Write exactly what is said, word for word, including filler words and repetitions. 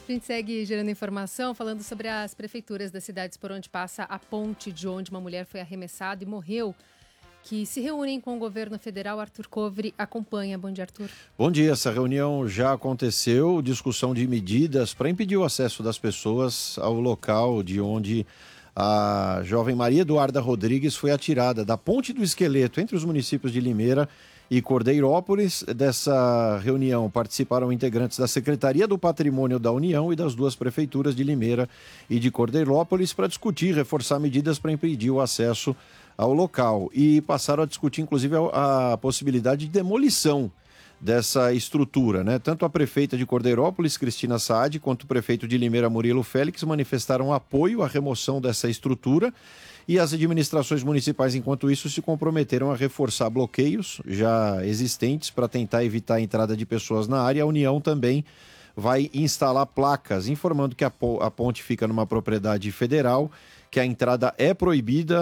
A gente segue gerando informação, falando sobre as prefeituras das cidades por onde passa a ponte de onde uma mulher foi arremessada e morreu, que se reúnem com o governo federal. Arthur Covre acompanha. Bom dia, Arthur. Bom dia. Essa reunião já aconteceu, discussão de medidas para impedir o acesso das pessoas ao local de onde a jovem Maria Eduarda Rodrigues foi atirada, da Ponte do Esqueleto, entre os municípios de Limeira e Cordeirópolis. Dessa reunião participaram integrantes da Secretaria do Patrimônio da União e das duas prefeituras de Limeira e de Cordeirópolis para discutir e reforçar medidas para impedir o acesso ao local. E passaram a discutir, inclusive, a, a possibilidade de demolição dessa estrutura, né? Tanto a prefeita de Cordeirópolis, Cristina Saad, quanto o prefeito de Limeira, Murilo Félix, manifestaram apoio à remoção dessa estrutura. E as administrações municipais, enquanto isso, se comprometeram a reforçar bloqueios já existentes para tentar evitar a entrada de pessoas na área. A União também vai instalar placas informando que a ponte fica numa propriedade federal, que a entrada é proibida